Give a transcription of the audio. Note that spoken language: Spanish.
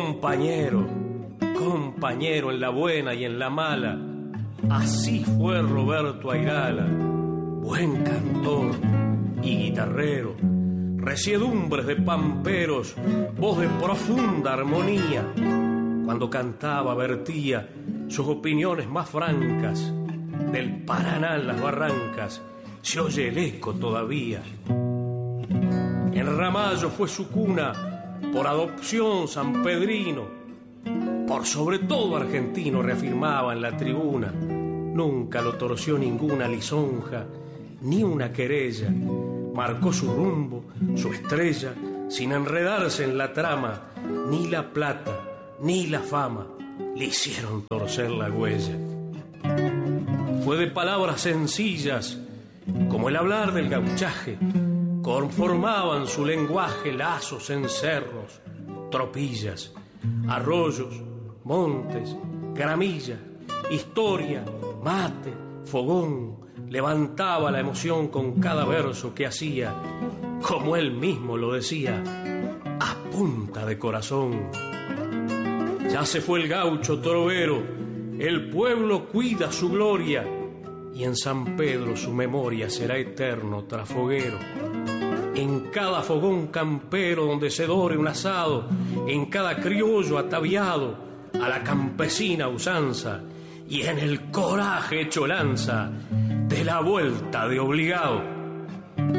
Compañero, compañero en la buena y en la mala, así fue Roberto Airala, buen cantor y guitarrero, reciedumbres de pamperos, voz de profunda armonía. Cuando cantaba vertía sus opiniones más francas, del Paraná en las barrancas se oye el eco todavía. En Ramallo fue su cuna, por adopción sanpedrino, por sobre todo argentino reafirmaba en la tribuna. Nunca lo torció ninguna lisonja, ni una querella. Marcó su rumbo, su estrella, sin enredarse en la trama. Ni la plata, ni la fama le hicieron torcer la huella. Fue de palabras sencillas, como el hablar del gauchaje. Conformaban su lenguaje lazos en cerros, tropillas, arroyos, montes, gramillas, historia, mate, fogón. Levantaba la emoción con cada verso que hacía, como él mismo lo decía, a punta de corazón. Ya se fue el gaucho trovero, el pueblo cuida su gloria, y en San Pedro su memoria será eterno trafoguero. En cada fogón campero donde se dore un asado, en cada criollo ataviado a la campesina usanza, y en el coraje hecho lanza de la vuelta de obligado.